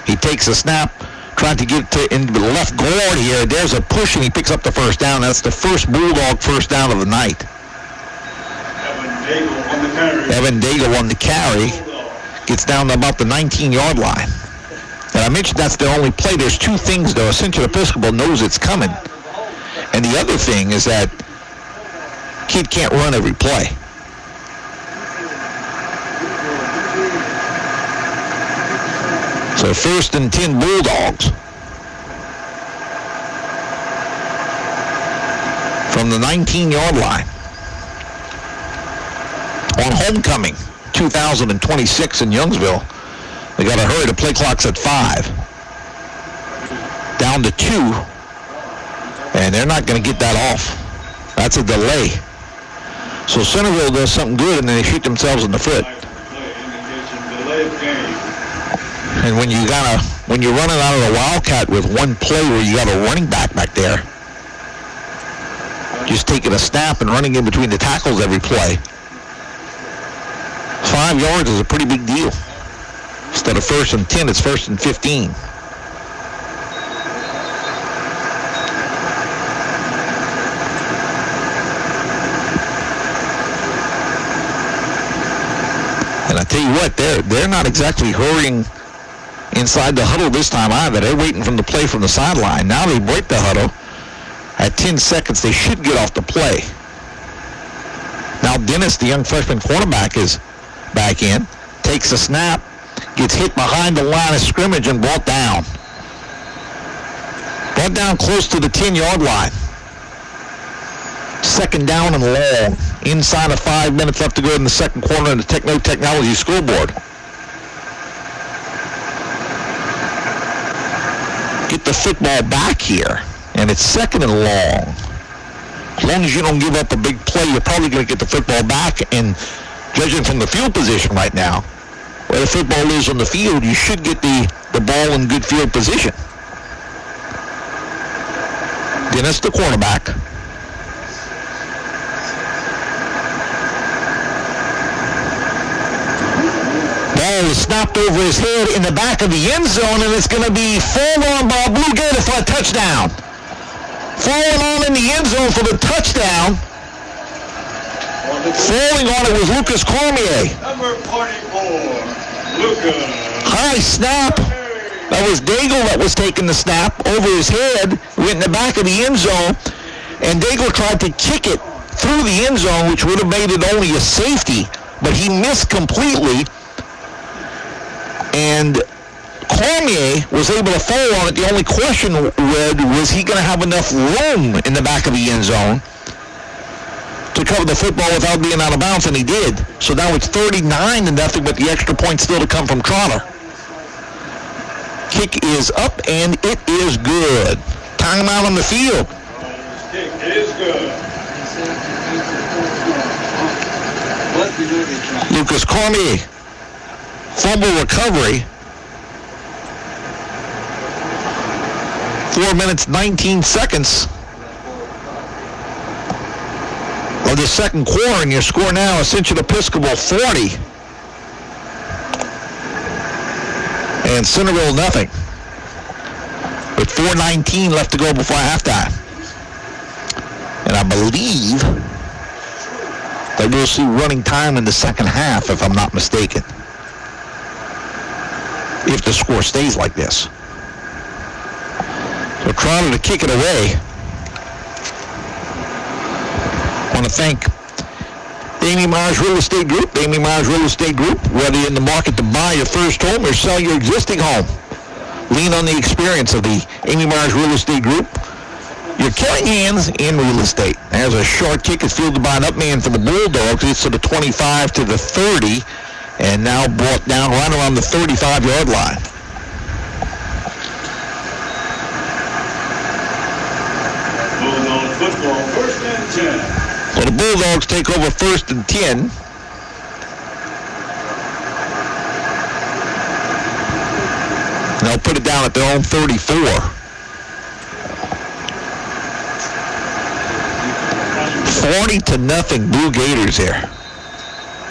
He takes a snap, trying to get into the left guard here. There's a push, and he picks up the first down. That's the first Bulldog first down of the night. Evan Daigle on the carry. Gets down to about the 19-yard line. And I mentioned that's the only play. There's two things, though. Central Episcopal knows it's coming. And the other thing is that kid can't run every play. So 1st and 10 Bulldogs. From the 19-yard line. On homecoming, 2026 in Youngsville. They got to hurry. The play clock's at 5. Down to 2. And they're not going to get that off. That's a delay. So Centerville does something good, and then they shoot themselves in the foot. And when you're running out of the Wildcat with one play where you got a running back there, just taking a snap and running in between the tackles every play, 5 yards is a pretty big deal. Instead of 1st and 10, it's 1st and 15. And I tell you what, they're not exactly hurrying inside the huddle this time either. They're waiting for the play from the sideline. Now they break the huddle. At 10 seconds, they should get off the play. Now Dennis, the young freshman quarterback, is back in, takes a snap, gets hit behind the line of scrimmage and brought down. Brought down close to the 10-yard line. 2nd down and long. Inside of 5 minutes left to go in the second quarter in the Techno Technology scoreboard. Get the football back here, and it's 2nd and long. As long as you don't give up a big play, you're probably going to get the football back, and judging from the field position right now, where the football is on the field, you should get the ball in good field position. Dennis, the quarterback. Ball is snapped over his head in the back of the end zone, and it's going to be full on by Blue Gator for a touchdown. Falling on in the end zone for the touchdown. Falling on it was Lucas Cormier. Number 44, Lucas. High snap. That was Daigle that was taking the snap over his head. Went in the back of the end zone. And Daigle tried to kick it through the end zone, which would have made it only a safety. But he missed completely. And Cormier was able to fall on it. The only question was he going to have enough room in the back of the end zone to cover the football without being out of bounds, and he did. So now it's 39-0, but the extra point still to come from Trotter. Kick is up, and it is good. Timeout on the field. Kick is good. Lucas Cormier, fumble recovery. 4 minutes, 19 seconds of the second quarter, and your score now is Central Episcopal 40. And Centerville nothing. With 4:19 left to go before halftime. And I believe that we'll see running time in the second half, if I'm not mistaken. If the score stays like this. So Trotter to kick it away. I want to thank Amy Myers Real Estate Group. Amy Myers Real Estate Group, whether you're in the market to buy your first home or sell your existing home, lean on the experience of the Amy Myers Real Estate Group. You're killing hands in real estate. There's a short kick. It's fielded by an up man for the Bulldogs. It's to the 25 to the 30, and now brought down right around the 35-yard line. Bulldog football, 1st and 10. So the Bulldogs take over 1st and 10. They'll put it down at their own 34. 40-0 Blue Gators here.